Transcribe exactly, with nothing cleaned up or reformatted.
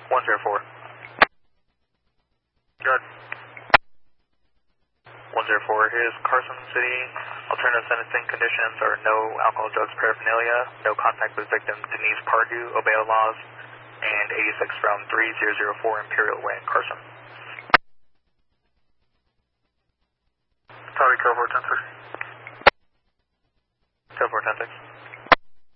one zero four. Good. one zero four, here's Carson City. Alternative sentencing conditions are no alcohol, drugs, paraphernalia, no contact with victim Denise Pardue, obey the laws, and eighty-six from three zero zero four Imperial Way in Carson. Charlie, Carol four ten six. Carol four ten six.